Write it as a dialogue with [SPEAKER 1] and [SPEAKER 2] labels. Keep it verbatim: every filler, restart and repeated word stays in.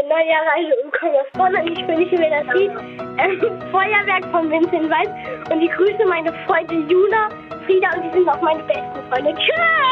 [SPEAKER 1] Neujahrreise und komme aus Bonn und ich wünsche mir das Lied ähm, Feuerwerk von Vincent Weiss und ich grüße meine Freunde Juna, Frieda und die sind auch meine besten Freunde. Tschüss!